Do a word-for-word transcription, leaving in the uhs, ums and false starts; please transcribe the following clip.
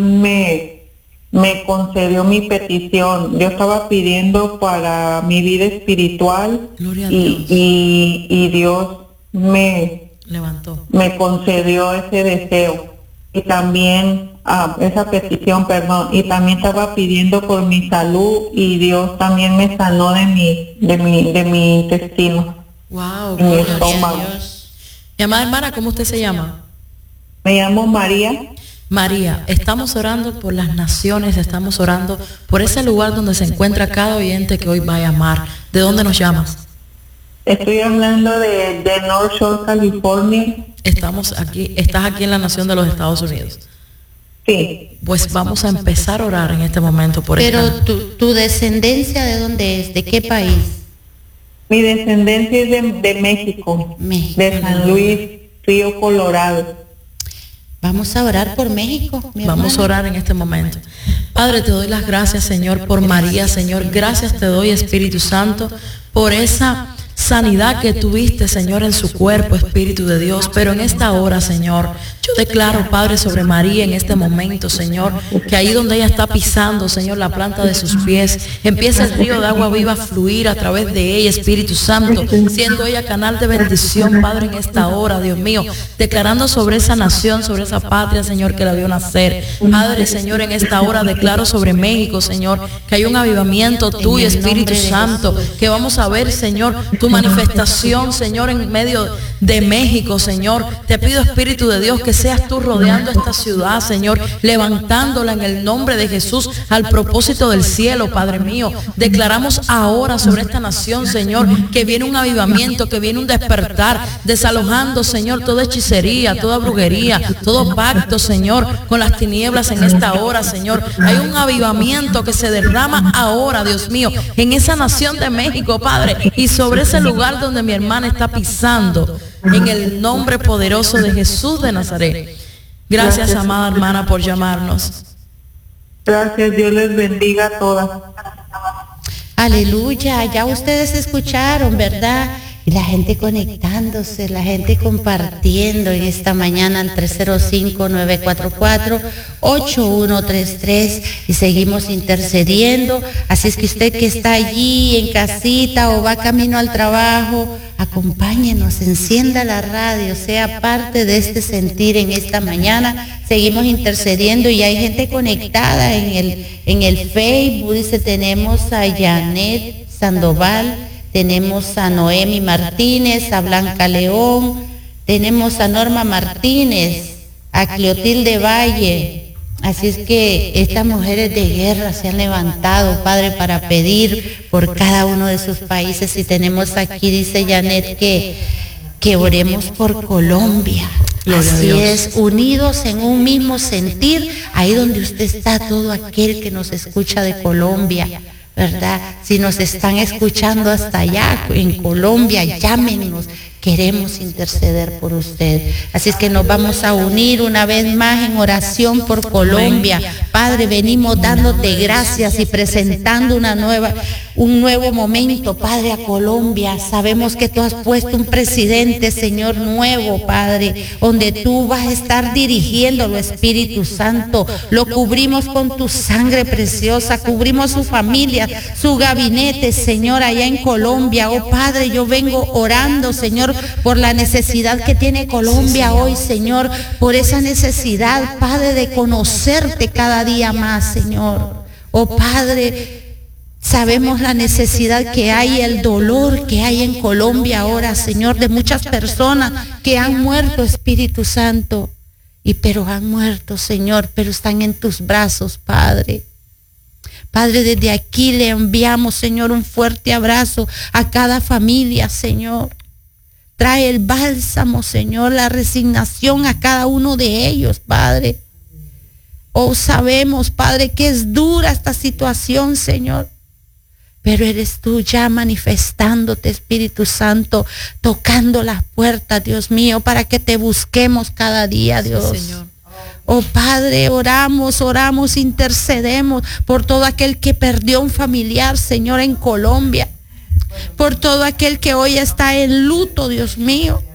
me, me concedió mi petición. Yo estaba pidiendo para mi vida espiritual y, y, y Dios me levantó, me concedió ese deseo. Y también, ah, esa petición, perdón, y también estaba pidiendo por mi salud y Dios también me sanó de mi, de mi, de mi intestino. Wow, mi estómago. Mi amada hermana, ¿cómo usted se llama? Me llamo María. María, estamos orando por las naciones, estamos orando por ese lugar donde se encuentra cada oyente que hoy va a llamar. ¿De dónde nos llamas? Estoy hablando de, de North Shore, California. Estamos aquí, estás aquí en la nación de los Estados Unidos. Sí. Pues vamos a empezar a orar en este momento por Pero esta... tu, tu descendencia, ¿de dónde es? ¿De qué país? Mi descendencia es de, de México, México, de San Luis, Río Colorado. Vamos a orar por México, mi Vamos hermana. a orar en este momento. Padre, te doy las gracias, Señor, por María, Señor. Gracias te doy, Espíritu Santo, por esa sanidad que tuviste, Señor, en su cuerpo, Espíritu de Dios. Pero en esta hora, Señor, yo declaro, Padre, sobre María en este momento, Señor, que ahí donde ella está pisando, Señor, la planta de sus pies, empieza el río de agua viva a fluir a través de ella, Espíritu Santo, siendo ella canal de bendición, Padre, en esta hora, Dios mío, declarando sobre esa nación, sobre esa patria, Señor, que la vio nacer. Padre, Señor, en esta hora declaro sobre México, Señor, que hay un avivamiento tuyo, Espíritu Santo, que vamos a ver, Señor, tu manifestación, Señor, en medio de México, Señor. Te pido, Espíritu de Dios, que seas tú rodeando esta ciudad, Señor, levantándola en el nombre de Jesús al propósito del cielo, Padre mío. Declaramos ahora sobre esta nación, Señor, que viene un avivamiento, que viene un despertar, desalojando, Señor, toda hechicería, toda brujería, todo pacto, Señor, con las tinieblas en esta hora, Señor. Hay un avivamiento que se derrama ahora, Dios mío, en esa nación de México, Padre, y sobre ese lugar donde mi hermana está pisando, en el nombre poderoso de Jesús de Nazaret. Gracias, amada hermana, por llamarnos. Gracias, Dios les bendiga a todas. Aleluya, ya ustedes escucharon, ¿verdad? Y la gente conectándose, la gente compartiendo en esta mañana al tres cero cinco, nueve cuatro cuatro, ocho uno tres tres y seguimos intercediendo. Así es que usted que está allí en casita o va camino al trabajo, acompáñenos, encienda la radio, sea parte de este sentir en esta mañana. Seguimos intercediendo y hay gente conectada en el, en el Facebook. Dice, tenemos a Janet Sandoval, tenemos a Noemi Martínez, a Blanca León, tenemos a Norma Martínez, a Cleotilde Valle. Así es que estas mujeres de guerra se han levantado, Padre, para pedir por cada uno de sus países. Y tenemos aquí, dice Janet, que, que oremos por Colombia. Así es, unidos en un mismo sentir, ahí donde usted está, todo aquel que nos escucha de Colombia, ¿verdad? Si nos están escuchando hasta allá, en Colombia, llámenos, queremos interceder por usted. Así es que nos vamos a unir una vez más en oración por Colombia. Padre, venimos dándote gracias y presentando una nueva, un nuevo momento, Padre, a Colombia. Sabemos que tú has puesto un presidente, Señor, nuevo, Padre, donde tú vas a estar dirigiéndolo, Espíritu Santo. Lo cubrimos con tu sangre preciosa, cubrimos su familia, su gabinete, Señor, allá en Colombia. Oh Padre, yo vengo orando, Señor, por la necesidad que tiene Colombia hoy, Señor, por esa necesidad, Padre, de conocerte cada día más, Señor. Oh Padre, sabemos la necesidad que hay, el dolor que hay en Colombia ahora, Señor, de muchas personas que han muerto, Espíritu Santo, y pero han muerto, Señor, pero están en tus brazos, Padre. Padre, desde aquí le enviamos, Señor, un fuerte abrazo a cada familia, Señor. Trae el bálsamo, Señor, la resignación a cada uno de ellos, Padre. Oh, sabemos, Padre, que es dura esta situación, Señor. Pero eres tú ya manifestándote, Espíritu Santo, tocando las puertas, Dios mío, para que te busquemos cada día, Dios. Sí, Señor. Oh Padre, oramos, oramos, intercedemos por todo aquel que perdió un familiar, Señor, en Colombia. Por todo aquel que hoy está en luto, Dios mío.